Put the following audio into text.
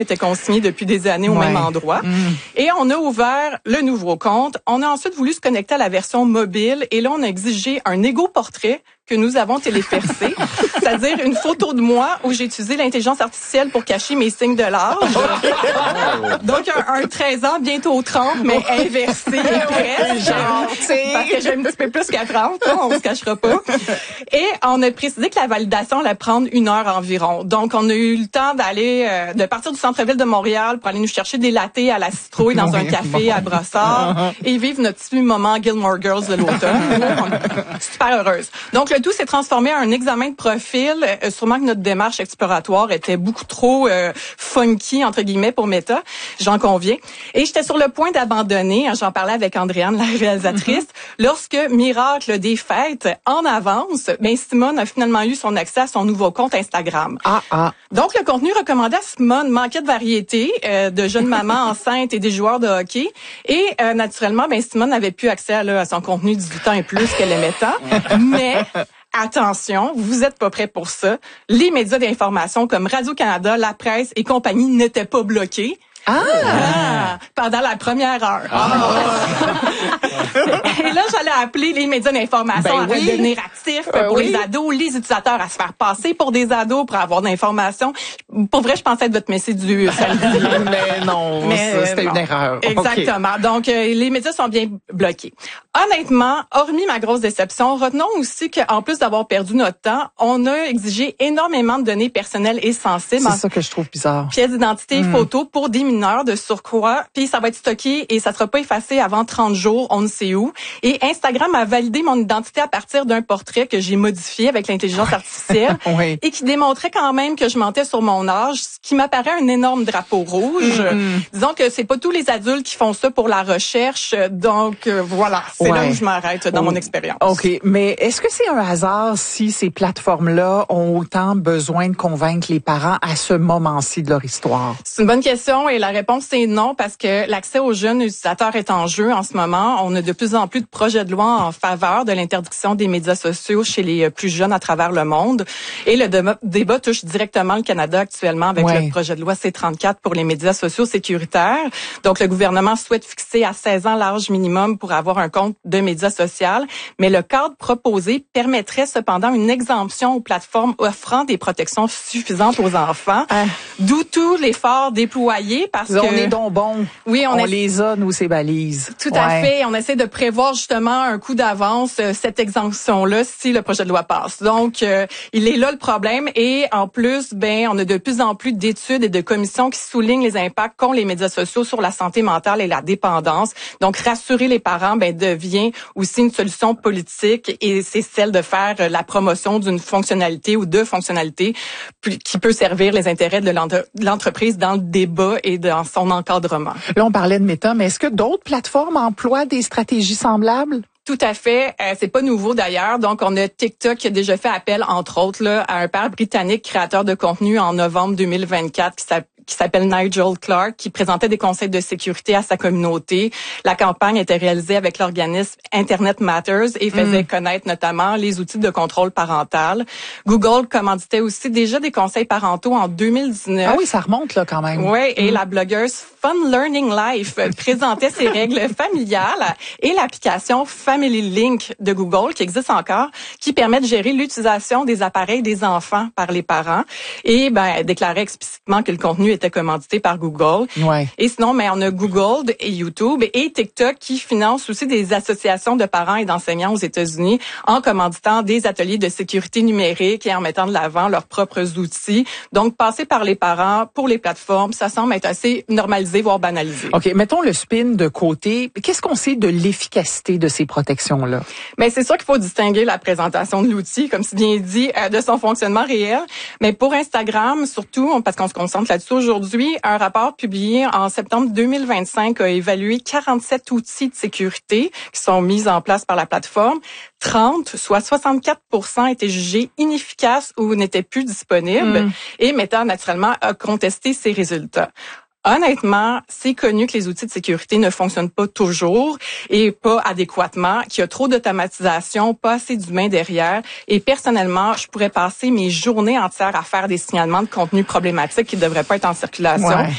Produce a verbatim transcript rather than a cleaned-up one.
était consigné depuis des années au ouais. même endroit. Mm. Et on a ouvert le nouveau compte. On a ensuite voulu se connecter à la version mobile et là, on a exigé un égo-portrait que nous avons télépercé, c'est-à-dire une photo de moi où j'ai utilisé l'intelligence artificielle pour cacher mes signes de l'âge. Donc, un, un treize ans, bientôt trente, mais inversé et presque. Parce que j'ai un petit peu plus qu'à trente, hein, on se cachera pas. Et on a précisé que la validation allait prendre une heure environ. Donc, on a eu le temps d'aller, euh, de partir du centre-ville de Montréal pour aller nous chercher des lattés à la citrouille dans un café à Brossard et vivre notre petit moment Gilmore Girls de l'automne. Super heureuse. Donc, le tout s'est transformé en un examen de profil. Euh, sûrement que notre démarche exploratoire était beaucoup trop euh, funky, entre guillemets, pour Meta. J'en conviens. Et j'étais sur le point d'abandonner, hein, j'en parlais avec Andréane, la réalisatrice, mm-hmm. lorsque, miracle des fêtes, en avance, ben Simone a finalement eu son accès à son nouveau compte Instagram. Ah, ah. Donc, le contenu recommandé à Simone manquait de variété, euh, de jeunes mamans enceintes et des joueurs de hockey. Et euh, naturellement, ben Simone n'avait plus accès à, là, à son contenu dix-huit ans et plus qu'elle aimait tant. Mais... attention, vous êtes pas prêts pour ça. Les médias d'information comme Radio-Canada, La Presse et compagnie n'étaient pas bloqués. Ah! ah! Pendant la première heure. Ah. Et là, j'allais appeler les médias d'information ben à oui. devenir actifs euh, pour oui. les ados, les utilisateurs à se faire passer pour des ados pour avoir de l'information. Pour vrai, je pensais être votre messie du samedi. Mais non, Mais, ça, c'était euh, une erreur. Exactement. Okay. Donc, euh, les médias sont bien bloqués. Honnêtement, hormis ma grosse déception, retenons aussi qu'en plus d'avoir perdu notre temps, on a exigé énormément de données personnelles et sensibles. C'est ça que je trouve bizarre. Pièces d'identité et mmh. photos pour des mineurs de surcroît. Puis ça va être stocké et ça sera pas effacé avant trente jours, on ne sait où. Et Instagram a validé mon identité à partir d'un portrait que j'ai modifié avec l'intelligence oui. artificielle oui. et qui démontrait quand même que je mentais sur mon âge, ce qui m'apparaît un énorme drapeau rouge. Mmh. Disons que c'est pas tous les adultes qui font ça pour la recherche. Donc euh, voilà, c'est ouais. là où je m'arrête dans oh. mon expérience. OK, mais est-ce que c'est un hasard si ces plateformes-là ont autant besoin de convaincre les parents à ce moment-ci de leur histoire? C'est une bonne question et la réponse c'est non parce que l'accès aux jeunes utilisateurs est en jeu en ce moment. On a de plus en plus de projets de loi en faveur de l'interdiction des médias sociaux chez les plus jeunes à travers le monde. Et le débat, débat touche directement le Canada actuellement avec ouais. le projet de loi C trente-quatre pour les médias sociaux sécuritaires. Donc, le gouvernement souhaite fixer à seize ans l'âge minimum pour avoir un compte de médias sociaux. Mais le cadre proposé permettrait cependant une exemption aux plateformes offrant des protections suffisantes aux enfants. Ah. D'où tout l'effort déployé parce on que... On est donc bons. Oui, on, on est... les a, nous, ces balises. Tout ouais. à fait. On essaie de prévoir justement un coup d'avance euh, cette exemption-là si le projet de loi passe. Donc, euh, il est là le problème. Et en plus, ben, on a de plus en plus d'études et de commissions qui soulignent les impacts qu'ont les médias sociaux sur la santé mentale et la dépendance. Donc, rassurer les parents, ben, devient aussi une solution politique et c'est celle de faire la promotion d'une fonctionnalité ou de fonctionnalités qui peut servir les intérêts de l'entreprise dans le débat et dans son encadrement. Là, on parlait de Meta, mais est-ce que d'autres plateformes emploient des stratégies semblables? Tout à fait. Euh, c'est pas nouveau d'ailleurs. Donc, on a TikTok qui a déjà fait appel, entre autres, là, à un père britannique créateur de contenu en novembre deux mille vingt-quatre qui s'appelle qui s'appelle Nigel Clark, qui présentait des conseils de sécurité à sa communauté. La campagne était réalisée avec l'organisme Internet Matters et faisait mm. connaître notamment les outils de contrôle parental. Google commanditait aussi déjà des conseils parentaux en deux mille dix-neuf. Ah oui, ça remonte là quand même. Oui, et mm. la blogueuse Fun Learning Life présentait ses règles familiales et l'application Family Link de Google, qui existe encore, qui permet de gérer l'utilisation des appareils des enfants par les parents. Et ben, elle déclarait explicitement que le contenu était commandité par Google. Ouais. Et sinon, ben, on a Google et YouTube et TikTok qui financent aussi des associations de parents et d'enseignants aux États-Unis en commanditant des ateliers de sécurité numérique et en mettant de l'avant leurs propres outils. Donc, passer par les parents pour les plateformes, ça semble être assez normalisé, voire banalisé. OK, mettons le spin de côté. Qu'est-ce qu'on sait de l'efficacité de ces protections-là? Ben, c'est sûr qu'il faut distinguer la présentation de l'outil, comme si bien dit, euh, de son fonctionnement réel. Mais pour Instagram, surtout, parce qu'on se concentre là-dessus aujourd'hui, un rapport publié en septembre deux mille vingt-cinq a évalué quarante-sept outils de sécurité qui sont mis en place par la plateforme. trente, soit soixante-quatre pour cent étaient jugés inefficaces ou n'étaient plus disponibles. Mm. Et Meta, naturellement, a contesté ces résultats. Honnêtement, c'est connu que les outils de sécurité ne fonctionnent pas toujours et pas adéquatement, qu'il y a trop d'automatisation, pas assez d'humains derrière. Et personnellement, je pourrais passer mes journées entières à faire des signalements de contenu problématique qui ne devraient pas être en circulation. Ouais.